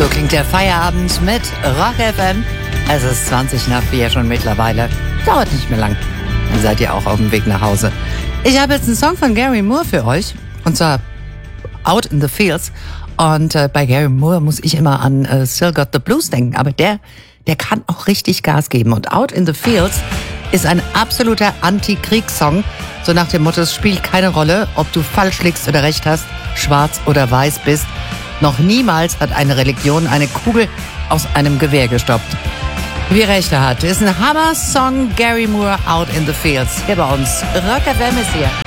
So klingt der Feierabend mit Rock FM. Es ist 20 nach 4 schon mittlerweile. Dauert nicht mehr lang. Dann seid ihr auch auf dem Weg nach Hause. Ich habe jetzt einen Song von Gary Moore für euch. Und zwar Out in the Fields. Und bei Gary Moore muss ich immer an Still Got the Blues denken. Aber der kann auch richtig Gas geben. Und Out in the Fields ist ein absoluter Anti-Kriegssong. So nach dem Motto, es spielt keine Rolle, ob du falsch liegst oder recht hast, schwarz oder weiß bist. Noch niemals hat eine Religion eine Kugel aus einem Gewehr gestoppt. Wie recht er hat. Ist ein Hammer-Song, Gary Moore, Out in the Fields. Hier bei uns. Rock FM ist hier.